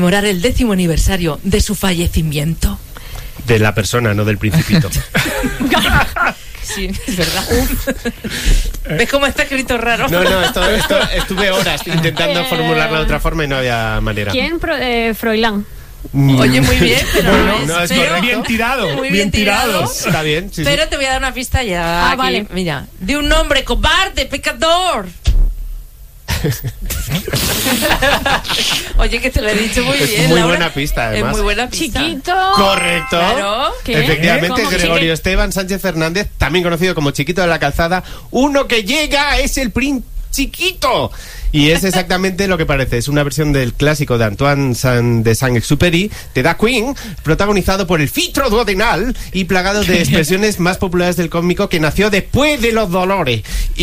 conmemorar el 10º aniversario de su fallecimiento? De la persona, no del Principito. Sí, es verdad. ¿Ves cómo está escrito raro? No, esto estuve horas intentando formularlo de otra forma y no había manera. ¿Quién? Froilán. Oye, muy bien, pero no es correcto. Bien tirado. Muy bien tirado. Está bien, sí. Pero te voy a dar una pista ya. Aquí. Vale. Mira, de un hombre cobarde, pecador. Oye, que te lo he dicho muy bien. Es muy Laura. buena pista, además. Es muy buena pista. Chiquito. Correcto. Claro. ¿Qué? Efectivamente, ¿Cómo Gregorio chiquito? Esteban Sánchez Fernández, también conocido como Chiquito de la Calzada. Uno que llega es el Príncipe Chiquito. Y es exactamente lo que parece. Es una versión del clásico de Antoine de Saint-Exupéry, The Dark Queen, protagonizado por el Fitro Duodenal y plagado de expresiones más populares del cómico, que nació después de los dolores.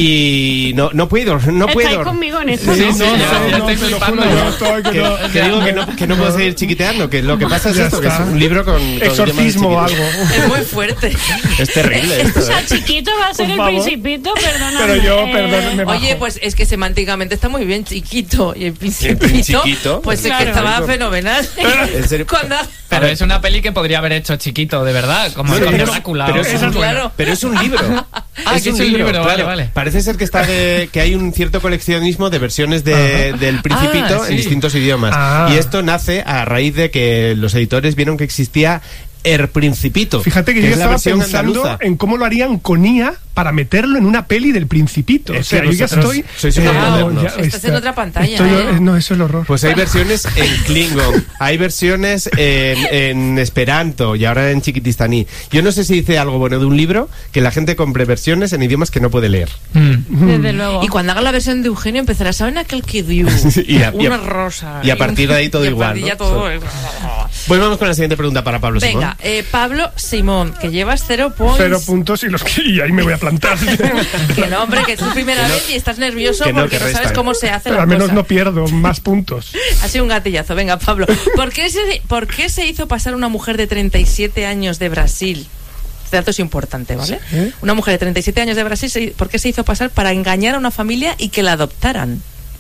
Y no puedo. ¿Estáis conmigo en esto? Sí, ¿no? sí, No, estoy te lo flipando. juro, yo estoy que digo que no puedo seguir chiquiteando, que lo que pasa es Ya esto, está. que es un libro con Exorcismo o idiomas de algo. chiquito. Es muy fuerte. Es terrible O esto, sea, ¿eh? chiquito va a ser Por el favor. Principito, perdóname. Pero yo, perdón, me bajo. Oye, pues es que semánticamente está muy bien, Chiquito. Y el El Principito, Chiquito, pues es claro. que estaba fenomenal. En serio. Cuando... Pero es una peli que podría haber hecho Chiquito, de verdad, como No, con pero- Drácula. pero o- es Eso, claro. Pero es un libro. que es un libro, vale, claro. vale. Parece ser que que hay un cierto coleccionismo de versiones del Principito Ah, sí. en distintos idiomas. Ah. Y esto nace a raíz de que los editores vieron que existía El Principito. Fíjate que yo es la estaba versión pensando andaluza. en cómo lo harían con IA para meterlo en una peli del Principito. Es O sea, que yo ya vosotros estoy... sois unos modernos. Estás en otra pantalla, estoy- ¿eh? No, eso es el horror. Pues hay versiones en Klingon, hay versiones en Esperanto y ahora en chiquitistaní. Yo no sé si dice algo bueno de un libro, que la gente compre versiones en idiomas que no puede leer. Desde luego. Y cuando haga la versión de Eugenio empezará, ¿saben aquel que dio? Una rosa. y a partir de ahí todo y a igual, partir ¿no? ya todo- Pues vamos con la siguiente pregunta para Pablo Simón. Venga, Pablo Simón, que llevas 0 points. 0 puntos y ahí me voy a plantar. Que no, hombre, que es tu primera vez y estás nervioso que no, porque que no sabes restan. cómo se hace Pero la al menos cosa. no pierdo más puntos. Ha sido un gatillazo. Venga, Pablo. ¿Por qué se hizo pasar una mujer de 37 años de Brasil? Este dato es importante, ¿vale? Sí. Una mujer de 37 años de Brasil, ¿por qué se hizo pasar para engañar a una familia y que la adoptaran?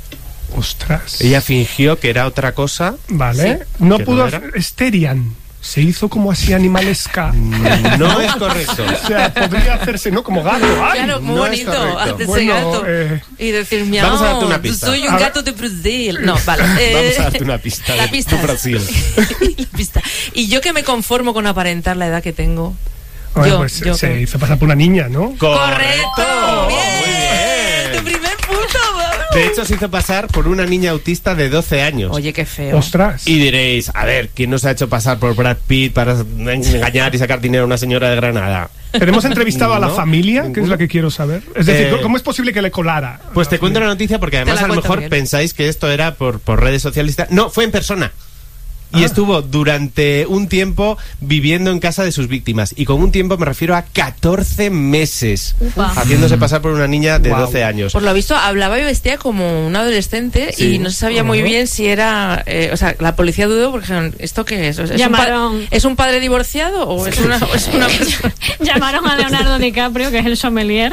Ostras. Ella fingió que era otra cosa. Vale. Sí. No ¿Que pudo no era? hacer... Esterian. Se hizo como así animalesca. No es correcto. O sea, podría hacerse, ¿no? Como gato. ¡Ay! Claro, muy no es bonito. correcto. Hacerse Bueno, gato. Y decir, miau, vamos a darte una pista. soy un A ver. gato de Brasil. No, vale. Vamos a darte una pista La de pista. Brasil. La pista. Y yo que me conformo con aparentar la edad que tengo. Bueno, Yo- pues yo se que- hizo pasar por una niña, ¿no? ¡Correcto! ¡Bien! Muy bien. ¡Tu primer punto, Pablo! De hecho, se hizo pasar por una niña autista de 12 años. Oye, qué feo. Ostras. Y diréis, a ver, ¿quién nos ha hecho pasar por Brad Pitt para engañar y sacar dinero a una señora de Granada? ¿Tenemos entrevistado a la No, familia? Que es ninguno. la que quiero saber. Es decir, Eh, ¿cómo es posible que le colara? Pues te cuento la noticia porque además Te la a lo cuento, mejor Miguel. pensáis que esto era por redes sociales. No, fue en persona. Y estuvo durante un tiempo viviendo en casa de sus víctimas. Y con un tiempo me refiero a 14 meses. Upa. Haciéndose pasar por una niña de Guau. 12 años. Por lo visto, hablaba y vestía como un adolescente Sí. y no se sabía muy bien si era... o sea, la policía dudó porque dijeron, ¿esto qué es? O sea, Llamaron- ¿Es un padre divorciado o es una persona...? Llamaron a Leonardo DiCaprio, que es el sommelier.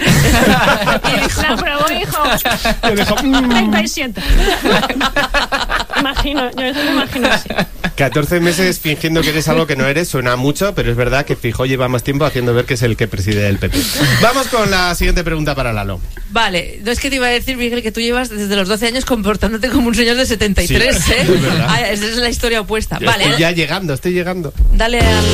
Y dijo, la probó, hijo. Le dejó, 37. Imagino, yo eso me imagino así. 14 meses fingiendo que eres algo que no eres, suena mucho, pero es verdad que Feijóo lleva más tiempo haciendo ver que es el que preside el PP. Vamos con la siguiente pregunta para Lalo. Vale, no es que te iba a decir, Miguel, que tú llevas desde los 12 años comportándote como un señor de 73, Sí, ¿eh? es verdad. Ah, esa es la historia opuesta. Vale, Estoy ya llegando, estoy llegando. dale al...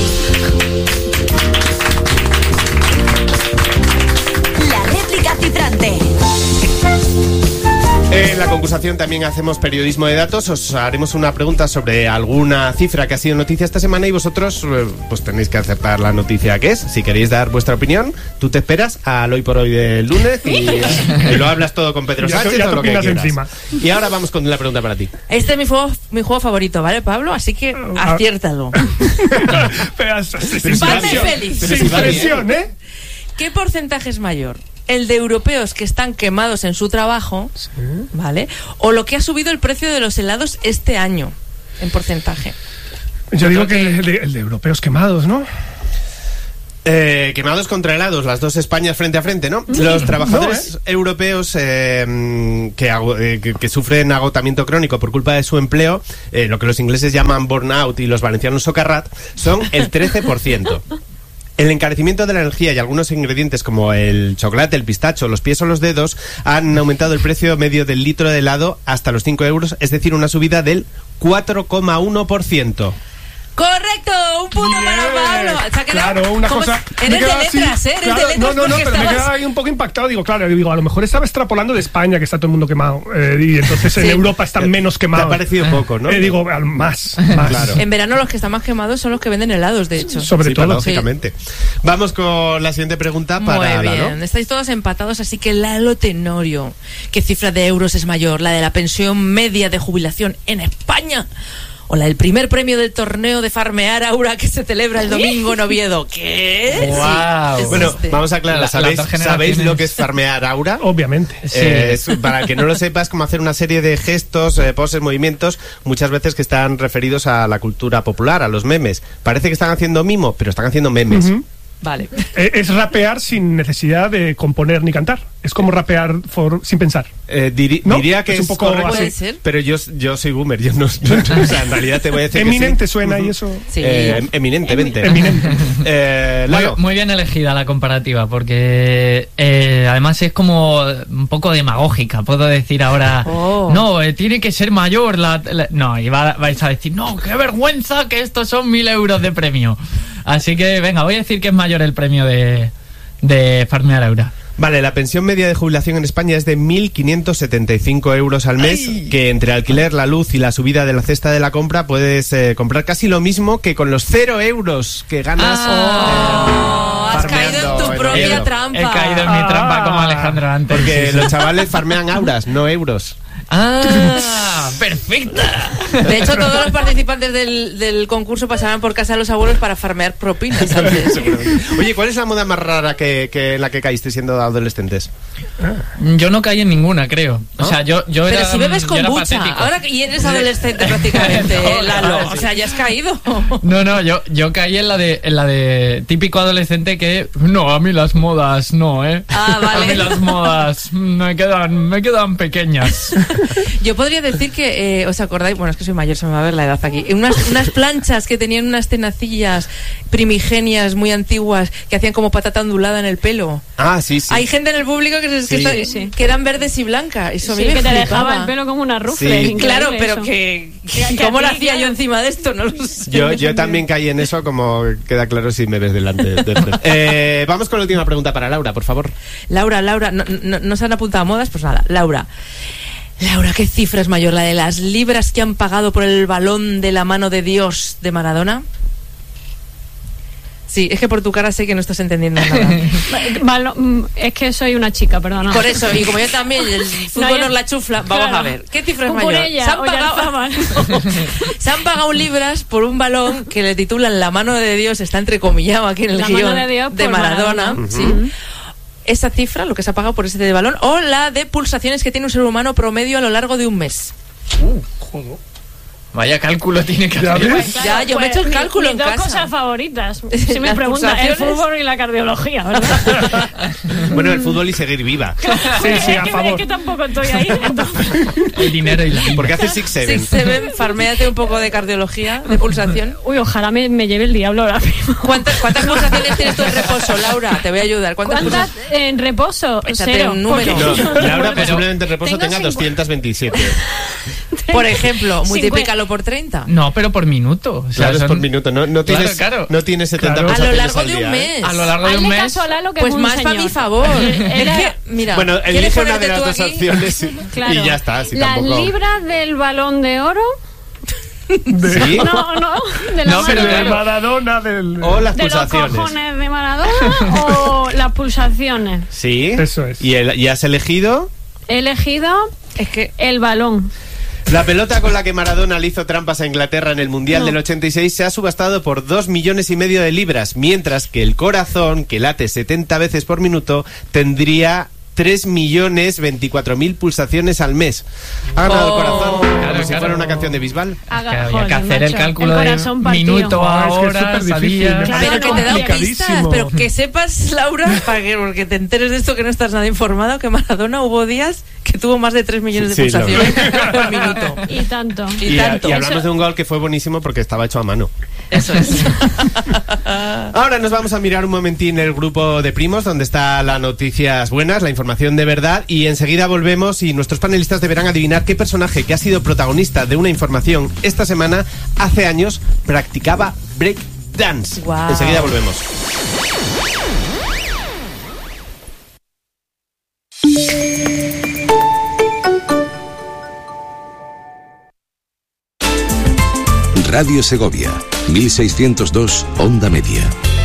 La réplica cifrante. En la concursación también hacemos periodismo de datos. Os haremos una pregunta sobre alguna cifra que ha sido noticia esta semana y vosotros pues tenéis que acertar la noticia que es. Si queréis dar vuestra opinión, tú te esperas al hoy por hoy del lunes y lo hablas todo con Pedro Ya te- Sánchez ya o te lo que opinas quieras. encima. Y ahora vamos con la pregunta para ti. Este es mi juego favorito, ¿vale, Pablo? Así que aciértalo. Pero, sin Padre presión. feliz. Sin presión, ¿eh? ¿Qué porcentaje es mayor? ¿El de europeos que están quemados en su trabajo, ¿vale? ¿O lo que ha subido el precio de los helados este año, en porcentaje? Yo digo que el de europeos quemados, ¿no? Quemados contra helados, las dos Españas frente a frente, ¿no? Los trabajadores europeos que sufren agotamiento crónico por culpa de su empleo, lo que los ingleses llaman burnout y los valencianos socarrat, son el 13%. El encarecimiento de la energía y algunos ingredientes como el chocolate, el pistacho, los pies o los dedos han aumentado el precio medio del litro de helado hasta los 5 euros, es decir, una subida del 4,1%. ¡Correcto! ¡Un punto para Pablo! O sea, Claro, una cosa... Eres de letras, ¿eh? Eres de letras No, porque pero me estabas... quedaba ahí un poco impactado. Digo, a lo mejor estaba extrapolando de España, que está todo el mundo quemado. Y entonces en Europa están menos quemados. Te ha parecido poco, ¿no? Digo, más. Claro. En verano los que están más quemados son los que venden helados, de hecho. Sobre todo. Lógicamente. Vamos con la siguiente pregunta para Muy Lalo. bien, estáis todos empatados, así que Lalo Tenorio, ¿qué cifra de euros es mayor? ¿La de la pensión media de jubilación en España? ¿O la del primer premio del torneo de Farmear Aura que se celebra el domingo en Oviedo? ¿Qué? Wow. Sí, es Bueno, este. vamos a aclarar. Las dos generaciones. ¿Sabéis lo que es farmear aura? Obviamente. Para que no lo sepas, como hacer una serie de gestos, poses, movimientos, muchas veces que están referidos a la cultura popular, a los memes. Parece que están haciendo mimo, pero están haciendo memes. Ujú. Vale. Es rapear sin necesidad de componer ni cantar. Es como rapear sin pensar. ¿No? Diría que Es un poco correcto, Puede ser. pero yo soy boomer, yo no, o sea, en realidad te voy a decir Eminente que sí. suena y eso. Sí. Eminentemente. Eminente. Lalo. Muy bien elegida la comparativa, porque además es como un poco demagógica. Puedo decir ahora, no, tiene que ser mayor no, y vais a decir, no, qué vergüenza que estos son 1.000 euros de premio. Así que venga, voy a decir que es mayor el premio de Farmear Aura. Vale, la pensión media de jubilación en España es de 1.575 euros al mes, que entre alquiler, la luz y la subida de la cesta de la compra puedes comprar casi lo mismo que con los 0 euros que ganas. Has caído en tu propia Oviedo. trampa. He caído en mi trampa como Alejandro antes. Porque Sí, sí. los chavales farmean auras, no euros. ¡Ah! ¡Perfecta! De hecho, todos los participantes del concurso pasarán por casa de los abuelos para farmear propinas antes. Oye, ¿cuál es la moda más rara en la que caíste siendo adolescentes? Yo no caí en ninguna, creo. O sea, yo Pero era, si bebes yo era kombucha, patético. ahora y eres adolescente prácticamente, No, Lalo. sí. O sea, ya has caído. No, yo caí en la de típico adolescente que no, a mí las modas no, Ah, vale. A mí las modas me quedan pequeñas. Yo podría decir que, ¿os acordáis? Bueno, es que soy mayor, se me va a ver la edad aquí. Unas planchas que tenían unas tenacillas primigenias muy antiguas que hacían como patata ondulada en el pelo. Ah, sí, sí. Hay gente en el público que, Sí. quedan verdes y blancas. Eso a mí Sí, me que te flipaba. dejaba el pelo como una rufle. Sí. increíble Claro, pero eso. que Que ¿cómo a lo ti, hacía claro. yo encima de esto? No lo sé. Yo también caí en eso, como queda claro si me ves delante de frente. Vamos con la última pregunta para Laura, por favor. Laura, no se han apuntado a modas, pues nada, Laura, ¿qué cifra es mayor? ¿La de las libras que han pagado por el balón de la mano de Dios de Maradona? Sí, es que por tu cara sé que no estás entendiendo nada. Es que soy una chica, perdona. Por eso, y como yo también, el fútbol nos la chufla, vamos Claro. a ver, ¿qué cifra es mayor? Cucurella o Yarzábal. Se han pagado libras por un balón que le titulan La mano de Dios, está entrecomillado aquí en el La guión mano de Dios por Maradona. Maradona. ¿Sí? Esa cifra, lo que se ha pagado por ese de balón, o la de pulsaciones que tiene un ser humano promedio a lo largo de un mes. Vaya cálculo tiene que ¿Ya hacer. ves? Ya, yo me he hecho el cálculo en mis dos casa. cosas favoritas. Si me Las preguntan, el pulsaciones. fútbol y la cardiología, ¿verdad? Bueno, el fútbol y seguir viva. Sí, sí, a es favor. que tampoco estoy ahí. Entonces. El dinero y la ¿Por qué haces 6-7? 6-7, farméate un poco de cardiología, de pulsación. Uy, ojalá me lleve el diablo ahora mismo. ¿Cuántas pulsaciones tienes tú en reposo, Laura? Te voy a ayudar. ¿Cuántas ¿Cuántas en reposo? Échate 0. un número. porque- No, Laura Pero- posiblemente en reposo Tengo tenga 227. Por ejemplo, multiplícalo por 30. No, pero por minuto. O sea, Claro, es son- por minuto. No tienes, claro. no tienes 70 Claro. A lo pulsaciones largo al de un día, mes. A lo largo de un Hazle mes. caso a Lalo, que Pues es un más para señor. mi favor. Era- Es que, mira, Bueno, ¿quieres elige una ponerte de las tú dos aquí? opciones Claro. y ya está. Si Las tampoco... libras del Balón de Oro. ¿Sí? No, de la No, pero mano De claro. Maradona, del... O las de los pulsaciones. cojones de Maradona o las pulsaciones. Sí. Eso es. ¿Y has elegido? He elegido Es que el balón. La pelota con la que Maradona le hizo trampas a Inglaterra en el Mundial del 86 se ha subastado por 2,5 millones de libras, mientras que el corazón, que late 70 veces por minuto, tendría 3.024.000 pulsaciones al mes. Ha ganado el corazón, como si fuera una canción de Bisbal. Había que hacer el cálculo el de corazón partido. minuto a Es que es hora, superdifícil. salía. Pero que te da complicadísimo. pistas, pero que sepas, Laura, porque te enteres de esto que no estás nada informado, que Maradona hubo días que tuvo más de 3 millones de Sí, pulsaciones por minuto. Y tanto. Y tanto. Y hablamos de un gol que fue buenísimo porque estaba hecho a mano. Eso es. Ahora nos vamos a mirar un momentín el grupo de primos, donde está las noticias buenas, la información de verdad, y enseguida volvemos y nuestros panelistas deberán adivinar qué personaje que ha sido protagonista de una información esta semana, hace años, practicaba break dance. Wow. Enseguida volvemos. Radio Segovia, 1602, Onda Media.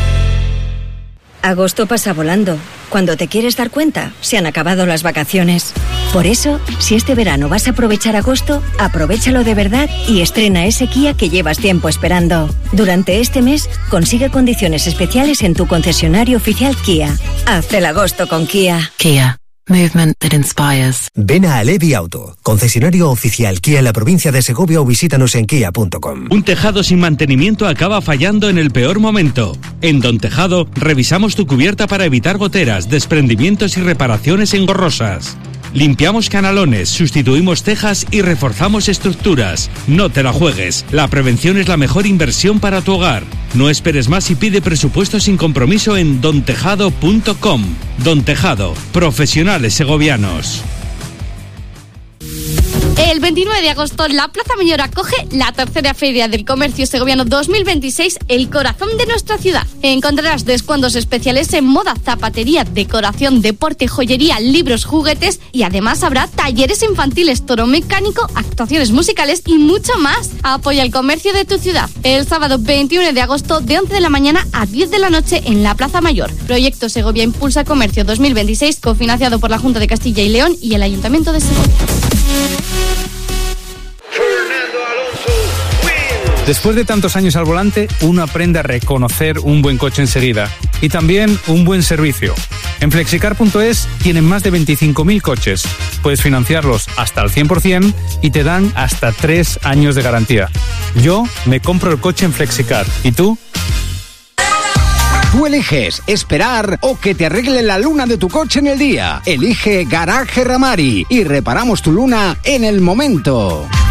Agosto pasa volando. Cuando te quieres dar cuenta, se han acabado las vacaciones. Por eso, si este verano vas a aprovechar agosto, aprovéchalo de verdad y estrena ese Kia que llevas tiempo esperando. Durante este mes, consigue condiciones especiales en tu concesionario oficial Kia. Haz el agosto con Kia. Kia. Movement that inspires. Ven a Alevi Auto, concesionario oficial Kia en la provincia de Segovia, o visítanos en kia.com. Un tejado sin mantenimiento acaba fallando en el peor momento. En Don Tejado revisamos tu cubierta para evitar goteras, desprendimientos y reparaciones engorrosas. Limpiamos canalones, sustituimos tejas y reforzamos estructuras. No te la juegues. La prevención es la mejor inversión para tu hogar. No esperes más y pide presupuesto sin compromiso en dontejado.com. Don Tejado, profesionales segovianos. El 29 de agosto, la Plaza Mayor acoge la tercera Feria del Comercio Segoviano 2026, el corazón de nuestra ciudad. Encontrarás descuentos especiales en moda, zapatería, decoración, deporte, joyería, libros, juguetes y además habrá talleres infantiles, toro mecánico, actuaciones musicales y mucho más. Apoya el comercio de tu ciudad. El sábado 21 de agosto, de 11 de la mañana a 10 de la noche en la Plaza Mayor. Proyecto Segovia Impulsa Comercio 2026, cofinanciado por la Junta de Castilla y León y el Ayuntamiento de Segovia. Después de tantos años al volante, uno aprende a reconocer un buen coche enseguida y también un buen servicio. En Flexicar.es tienen más de 25.000 coches. Puedes financiarlos hasta el 100% y te dan hasta 3 años de garantía. Yo me compro el coche en Flexicar. ¿Y tú? Tú eliges esperar o que te arregle la luna de tu coche en el día. Elige Garaje Ramari y reparamos tu luna en el momento.